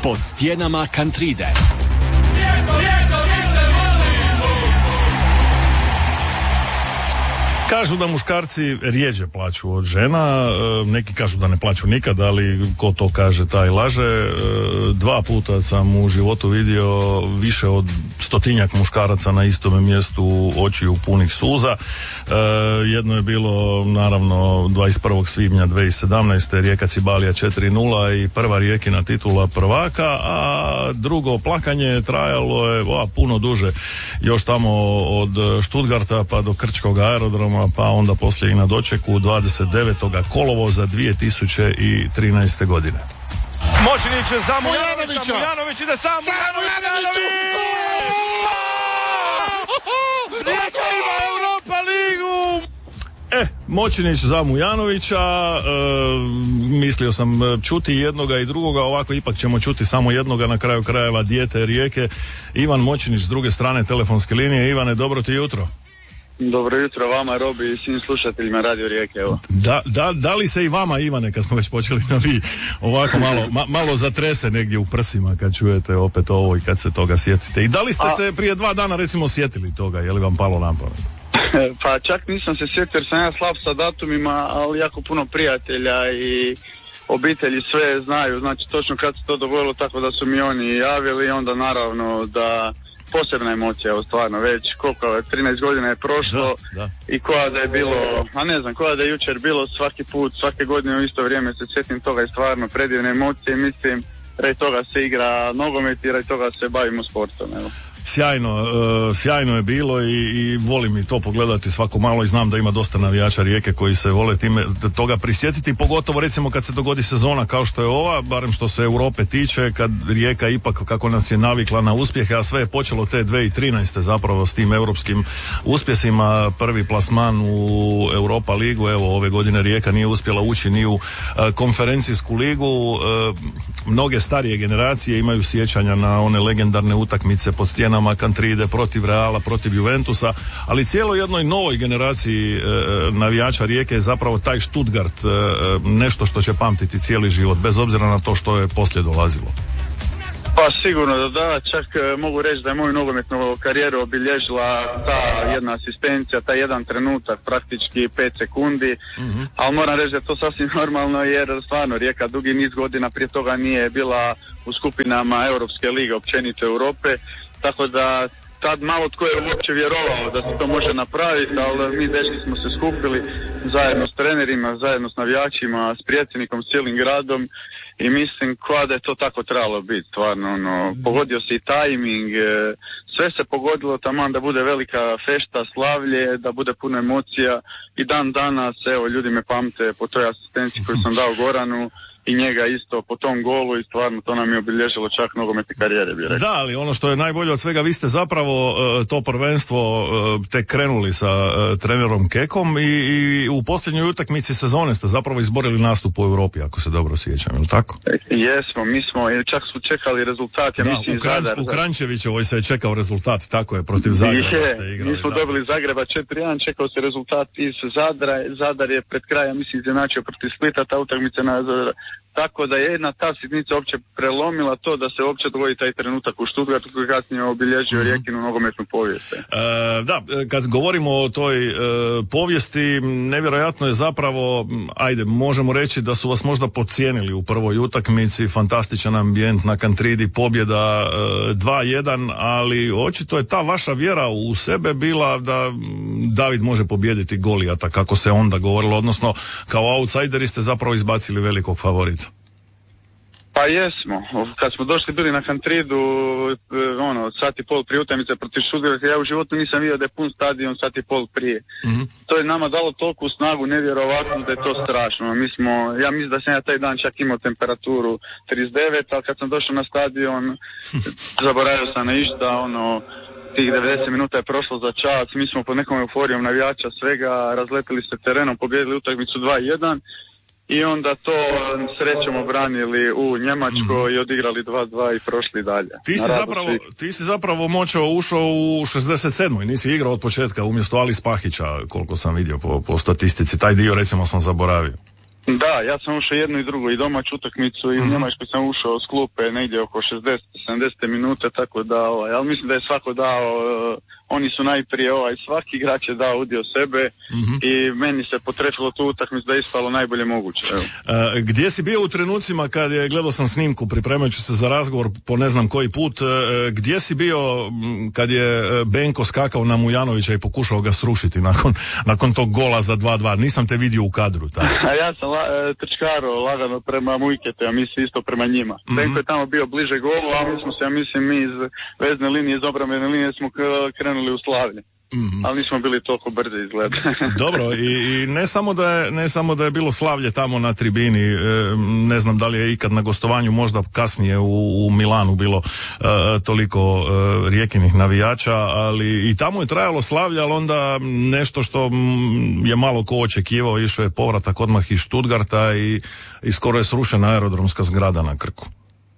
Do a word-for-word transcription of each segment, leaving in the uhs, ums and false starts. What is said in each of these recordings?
pod stijenama Kantride. Kažu da muškarci rijeđe plaću od žena, neki kažu da ne plaću nikad, ali ko to kaže taj laže. Dva puta sam u životu vidio više od stotinjak muškaraca na istome mjestu očiju punih suza. Jedno je bilo naravno dvadeset prvog svibnja dvije tisuće sedamnaeste. Rijeka Cibalija četiri nula i prva Rijekina titula prvaka, a drugo plakanje trajalo je o, puno duže, još tamo od Stuttgarta pa do Krčkog aerodroma, pa onda poslije i na dočeku dvadeset devetog kolovoza dvije tisuće trinaeste. godine. Moćinić za Mujanovića, Mujanović ide sam, Mujanović! Rijeka ima Europa ligu! E, Moćinić za Mujanovića, e, mislio sam čuti jednoga i drugoga, ovako ipak ćemo čuti samo jednoga, na kraju krajeva dijete Rijeke. Ivan Moćinić s druge strane telefonske linije. Ivane, dobro ti jutro. Dobro jutro vama, Robi, i svim slušateljima Radio Rijeke, evo. Da, da, da li se i vama, Ivane, kad smo već počeli na vi, ovako malo, ma, malo zatrese negdje u prsima kad čujete opet ovo i kad se toga sjetite? I da li ste A... se prije dva dana recimo sjetili toga, je li vam palo na pamet? Pa čak nisam se sjetio jer sam ja slab sa datumima, ali jako puno prijatelja i obitelji sve znaju, znači točno kad se to dogodilo, tako da su mi oni javili, onda naravno da posebna emocija, evo stvarno, već koliko, trinaest godina je prošlo da, da. I koja da je bilo, a ne znam, koja da je jučer bilo svaki put, svake godine u isto vrijeme se sjetim toga i stvarno predivne emocije, mislim, radi toga se igra nogomet i radi toga se bavimo sportom, evo. Sjajno, uh, sjajno je bilo i, i volim i to pogledati svako malo i znam da ima dosta navijača Rijeke koji se vole time toga prisjetiti, pogotovo recimo kad se dogodi sezona kao što je ova, barem što se Europe tiče, kad Rijeka ipak kako nas je navikla na uspjehe, a sve je počelo te dvije tisuće trinaeste zapravo s tim europskim uspjesima, prvi plasman u Europa ligu, evo ove godine Rijeka nije uspjela ući ni u uh, konferencijsku ligu, uh, mnoge starije generacije imaju sjećanja na one legendarne utakmice pod stijenama Kantride protiv Reala, protiv Juventusa, ali cijelo jednoj novoj generaciji e, navijača Rijeke je zapravo taj Stuttgart e, nešto što će pamtiti cijeli život, bez obzira na to što je poslije dolazilo. Pa sigurno da da, čak e, mogu reći da je moju nogometnu karijeru obilježila ta jedna asistencija, taj jedan trenutak, praktički pet sekundi, mm-hmm. ali moram reći da je to sasvim normalno jer stvarno Rijeka dugi niz godina prije toga nije bila u skupinama Europske lige, općenito Europe, tako da tad malo tko je uopće vjerovao da se to može napraviti, ali mi dečki smo se skupili zajedno s trenerima, zajedno s navijačima, s predsjednikom, s cijelim gradom i mislim koja da je to tako trebalo biti, stvarno, ono, pogodio se i tajming, sve se pogodilo taman da bude velika fešta, slavlje, da bude puno emocija i dan danas, evo, ljudi me pamte po toj asistenciji koju sam dao Goranu i njega isto po tom golu i stvarno to nam je obilježilo čak nogometne karijere, bi rekao. Da, ali ono što je najbolje od svega, vi ste zapravo uh, to prvenstvo uh, tek krenuli sa uh, trenerom Kekom i, i u posljednjoj utakmici sezone ste zapravo izborili nastup u Europi, ako se dobro sjećam, je li tako? E, jesmo, mi smo, čak smo čekali rezultat, ja da, mislim u, Kran, Zadar. U Krančevićevoj se je čekao rezultat, tako je, protiv Zagreba ste igrali. Mi smo da. dobili Zagreba četiri jedan, čekao se rezultat iz Zadra, Zadar je pred krajem, mislim, izjednačio protiv Splita, ta utakmica na tako da je jedna ta sitnica uopće prelomila to da se uopće dogodi taj trenutak u Stuttgartu koji kasnije obilježio mm-hmm. Rijekinu nogometnu povijest. E, da, kad govorimo o toj e, povijesti, nevjerojatno je zapravo, ajde, možemo reći da su vas možda podcijenili u prvoj utakmici, fantastičan ambijent na Kantridi, pobjeda e, dva jedan, ali očito je ta vaša vjera u sebe bila da David može pobijediti Golijata, kako se onda govorilo, odnosno kao outsideri ste zapravo izbacili velikog favorita. Pa jesmo, kad smo došli bili na Kantridu, ono, sat i pol prije utakmice protiv Stuttgarta, ja u životu nisam vidio da je pun stadion sat i pol prije. Mm-hmm. To je nama dalo toliku snagu, nevjerovatno da je to strašno. Mi smo, ja mislim da sam ja taj dan čak imao temperaturu trideset devet, ali kad sam došao na stadion, zaboravio sam na išta, ono, tih devedeset minuta je prošlo za čas, mi smo pod nekom euforijom navijača svega, razletili se terenom, pobijedili utakmicu dva jedan. I onda to srećom obranili u Njemačkoj mm. i odigrali dva dva i prošli dalje. Ti si, zapravo, ti si zapravo moćao ušao u šezdeset sedmoj nisi igrao od početka umjesto Ali Spahića, koliko sam vidio po, po statistici. Taj dio recimo sam zaboravio. Da, ja sam ušao jednu i drugu, i domaću utakmicu i u Njemačkoj sam ušao s klupe negdje oko šezdeset sedamdeset minuta, tako da, ovaj, ali mislim da je svako dao, uh, oni su najprije, ovaj, svaki igrač je dao udio sebe mm-hmm. i meni se potrefilo tu utakmicu da je ispalo najbolje moguće. Evo. Uh, gdje si bio u trenucima kad je, gledao sam snimku pripremajući se za razgovor po ne znam koji put, uh, gdje si bio kad je Benko skakao na Mujanovića i pokušao ga srušiti nakon, nakon tog gola za dva dva, nisam te vidio u kadru. A ja sam la, trčkaro lagano prema Mujketu, ja mislim isto prema njima. Mm-hmm. Benko je tamo bio bliže golu, a mi smo se, ja mislim, mi iz vezne linije, iz obrambene linije smo krenuli u slavlje. Mm-hmm. Ali nismo bili toliko brzi izgleda. Dobro, i, i ne samo da je, ne samo da je bilo slavlje tamo na tribini, e, ne znam da li je ikad na gostovanju, možda kasnije u, u Milanu bilo e, toliko e, Rijekinih navijača, ali i tamo je trajalo slavlje, ali onda nešto što je malo ko očekivao, išao je povratak odmah iz Stuttgarta i, i skoro je srušena aerodromska zgrada na Krku.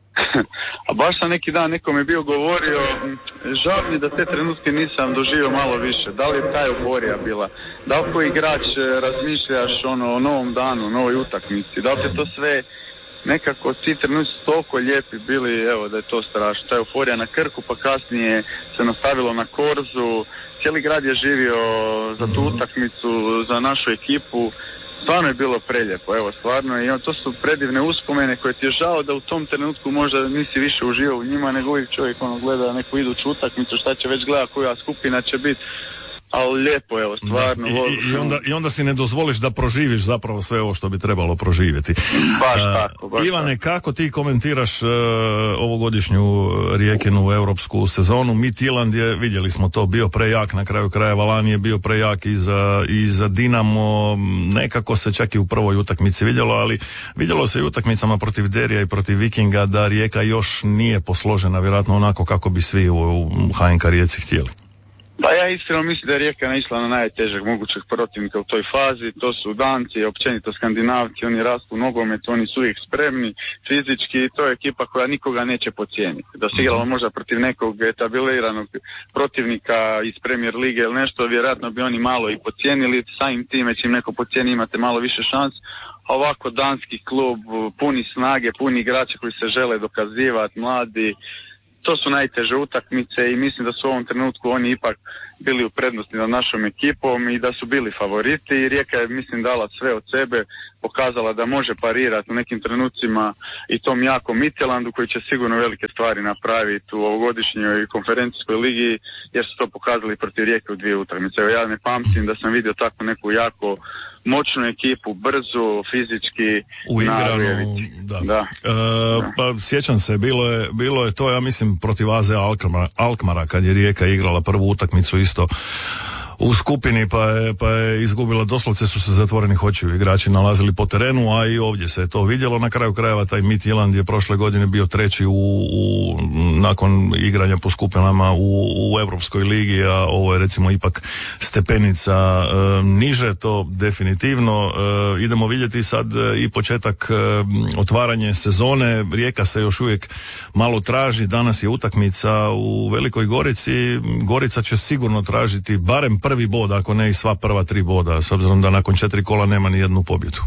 A baš sam neki dan nekom je bio govorio, žao mi da te trenutke nisam doživio malo više. Da li je ta euforija bila? Da li koji igrač razmišljaš ono, o novom danu, novoj utakmici? Da li je to sve nekako, ti trenutci toliko lijepi bili, evo da je to strašno. Ta euforija na Krku, pa kasnije se nastavilo na Korzu. Cijeli grad je živio za tu utakmicu, za našu ekipu. Stvarno je bilo preljepo, evo stvarno, i to su predivne uspomene koje ti je žao da u tom trenutku možda nisi više uživao u njima, nego uvijek čovjek ono gleda neku iduću utakmicu, šta će već gleda, koja skupina će biti, ali lijepo, evo stvarno. Da, i, i, onda, I onda si ne dozvoliš da proživiš zapravo sve ovo što bi trebalo proživjeti. Baš uh, tako, baš Ivane, tako. kako ti komentiraš uh, ovogodišnju Rijekinu europsku sezonu? Midtjylland je, vidjeli smo to, bio prejak, na kraju krajeva lani je bio prejak i za, i za Dinamo, nekako se čak i u prvoj utakmici vidjelo, ali vidjelo se i utakmicama protiv Derija i protiv Vikinga da Rijeka još nije posložena vjerojatno onako kako bi svi u, u H N K Rijeci htjeli. Pa ja iskreno mislim da je Rijeka naišla na najtežeg mogućeg protivnika u toj fazi, to su Danci, općenito Skandinavci, oni rastu u nogometu, oni su uvijek spremni, fizički, i to je ekipa koja nikoga neće podcijeniti. Da se igralo možda protiv nekog etabliranog protivnika iz Premier lige ili nešto, vjerojatno bi oni malo i podcijenili, samim time čim neko podcijeni imate malo više šans. A ovako danski klub, puni snage, puni igrača koji se žele dokazivati, mladi, to su najteže utakmice i mislim da su u ovom trenutku oni ipak bili u prednosti nad našom ekipom i da su bili favoriti i Rijeka je, mislim, dala sve od sebe, pokazala da može parirati u nekim trenucima i tom jakom Midtjyllandu koji će sigurno velike stvari napraviti u ovogodišnjoj konferencijskoj ligi jer su to pokazali protiv Rijeke u dvije utakmice. Evo, ja ne pamtim da sam vidio tako neku jako moćnu ekipu, brzu, fizički, uigranu, da. da. E, pa sjećam se, bilo je, bilo je to, ja mislim, protiv A Z Alkmara, Alkmara kad je Rijeka igrala prvu utakmicu isto u skupini, pa je, pa je izgubila, doslovce su se zatvorenih očiju igrači nalazili po terenu, a i ovdje se je to vidjelo. Na kraju krajeva taj Midtjylland je prošle godine bio treći u, u, nakon igranja po skupinama u, u Europskoj ligi, a ovo je recimo ipak stepenica e, niže, to definitivno. E, idemo vidjeti sad e, i početak e, otvaranje sezone. Rijeka se još uvijek malo traži, danas je utakmica u Velikoj Gorici, Gorica će sigurno tražiti barem prvi bod, ako ne i sva prva tri boda, s obzirom da nakon četiri kola nema ni jednu pobjedu.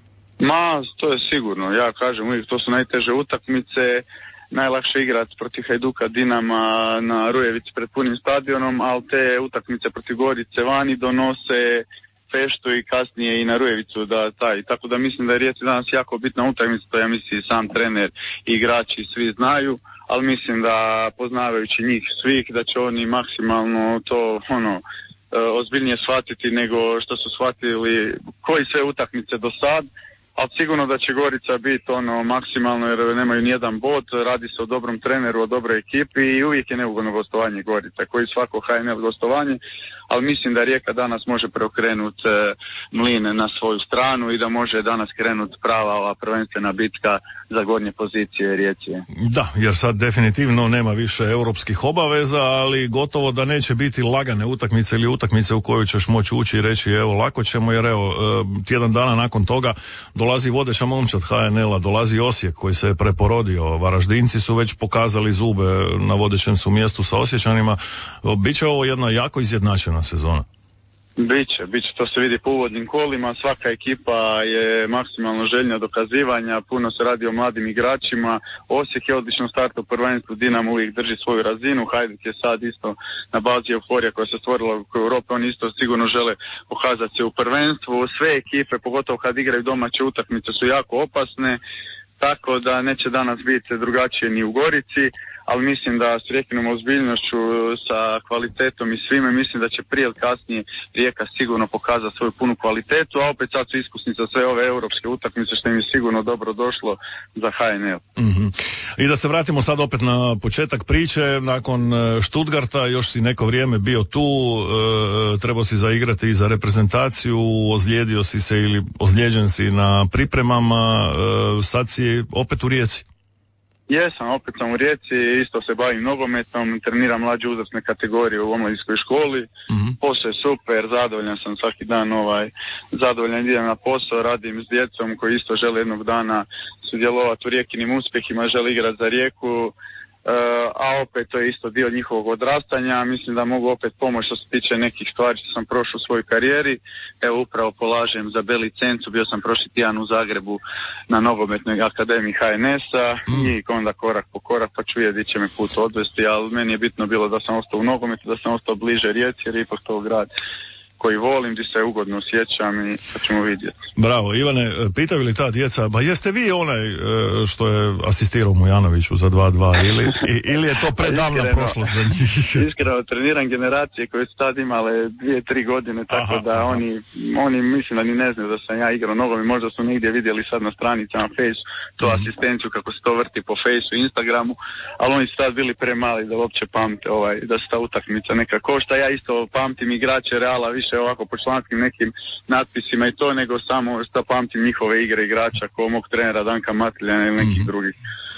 Ma, to je sigurno. Ja kažem uvijek, to su najteže utakmice, najlakše igrati protiv Hajduka, Dinama na Rujevici pred punim stadionom, ali te utakmice protiv Gorice vani donose feštu i kasnije i na Rujevicu da taj. Tako da mislim da je Rijeci danas jako bitna utakmica, to ja mislim sam trener i igrači svi znaju, ali mislim da poznavajući njih svih da će oni maksimalno to ono ozbiljnije shvatiti nego što su shvatili koji sve utakmice do sad, ali sigurno da će Gorica biti ono maksimalno jer nemaju nijedan bod, radi se o dobrom treneru, o dobroj ekipi i uvijek je neugodno gostovanje Gorica, koji svako H N L gostovanje, ali mislim da Rijeka danas može preokrenuti e, mline na svoju stranu i da može danas krenuti prava ova prvenstvena bitka za gornje pozicije Rijeci. Da, jer sad definitivno nema više europskih obaveza, ali gotovo da neće biti lagane utakmice ili utakmice u koju ćeš moći ući i reći evo lako ćemo, jer evo tjedan dana nakon toga dolazi vodeća momčad H N L-a, dolazi Osijek koji se je preporodio, Varaždinci su već pokazali zube na vodećem su mjestu sa Osječanima, biće ovo jedna jako izjednačena sezona. Biće, biće, to se vidi po uvodnim kolima, svaka ekipa je maksimalno željna dokazivanja, puno se radi o mladim igračima, Osijek je odlično startao u prvenstvu, Dinamo uvijek drži svoju razinu, Hajduk je sad isto na bazi euforija koja se stvorila u Europi, oni isto sigurno žele pokazati se u prvenstvu, sve ekipe, pogotovo kad igraju domaće utakmice, su jako opasne, tako da neće danas biti drugačije ni u Gorici, ali mislim da s Rijekinom ozbiljnošću, sa kvalitetom i svime, mislim da će prije ili kasnije Rijeka sigurno pokazati svoju punu kvalitetu, a opet sad su iskusni za sve ove europske utakmice, što im je sigurno dobro došlo za H N L. Mm-hmm. I da se vratimo sad opet na početak priče, nakon Stuttgarta još si neko vrijeme bio tu, e, trebao si zaigrati i za reprezentaciju, ozlijedio si se ili ozlijeđen si na pripremama, e, sad si opet u Rijeci. Jesam, opet sam u Rijeci, isto se bavim nogometom, treniram mlađe uzrasne kategorije u omladinskoj školi, mm-hmm. Posao je super, zadovoljan sam svaki dan, ovaj, zadovoljan idem na posao, radim s djecom koji isto žele jednog dana sudjelovati u Rijekinim uspjehima, žele igrati za Rijeku, Uh, a opet to je isto dio njihovog odrastanja, mislim da mogu opet pomoći što se tiče nekih stvari što sam prošao u svojoj karijeri. Evo upravo polažem za B licencu, bio sam prošli tjedan u Zagrebu na nogometnoj akademiji H N S-a mm. i onda korak po korak pa ću vidjeti gdje će me put odvesti, ali meni je bitno bilo da sam ostao u nogometu, da sam ostao bliže Rijeci jer je ipak to grad koji volim, gdje se ugodno osjećam i pa ćemo vidjeti. Bravo, Ivane, pitaju li ta djeca, ba jeste vi onaj što je asistirao Mujanoviću za dva dva ili, ili je to predavna prošlost za njih? Iskreno, treniram generacije koje su tad imale dvije, tri godine, tako aha, da aha. Oni, oni mislim da ni ne znaju da sam ja igrao nogom i možda su negdje vidjeli sad na stranicama Face tu mm-hmm. asistenciju kako se to vrti po Faceu i Instagramu, ali oni su tad bili premali da uopće pamte ovaj, da se ta utakmica neka košta. Ja isto pamtim igrače Reala više ovako po članskim nekim natpisima i to, nego samo što pamtim njihove igre igrača kao mog trenera Danka Matiljana ili nekih mm-hmm. drugih.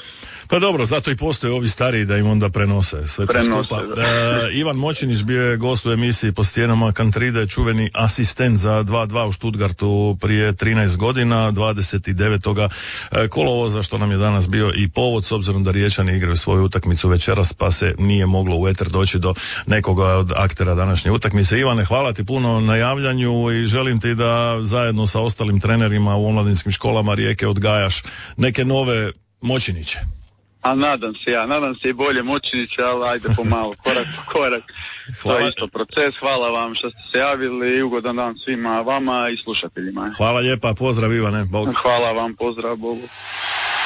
Pa dobro, zato i postoje ovi stariji da im onda prenose sve to skupa. E, Ivan Moćinić bio je gost u emisiji Po stijenama Kantride, čuveni asistent za dva dva u Stuttgartu prije trinaest godina, dvadeset devetog kolovoza, što nam je danas bio i povod, s obzirom da Riječani igraju svoju utakmicu večeras, pa se nije moglo u eter doći do nekoga od aktera današnje utakmice. Ivane, hvala ti puno na javljanju i želim ti da zajedno sa ostalim trenerima u omladinskim školama Rijeke odgajaš neke nove Moćiniće. A nadam se ja, nadam se i bolje Moćinića, ali ajde pomalo, korak po korak. Hvala. To je isto proces, hvala vam što ste se javili i ugodan dan svima vama i slušateljima. Hvala lijepa, pozdrav Ivane, Bog. Hvala vam, pozdrav, Bogu.